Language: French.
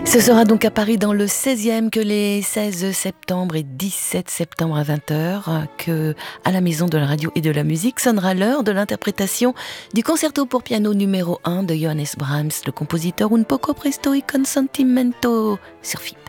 Ce sera donc à Paris dans le 16e que les 16 septembre et 17 septembre à 20h que à la Maison de la Radio et de la Musique sonnera l'heure de l'interprétation du concerto pour piano numéro 1 de Johannes Brahms, le compositeur Un poco presto e con sentimento sur FIP.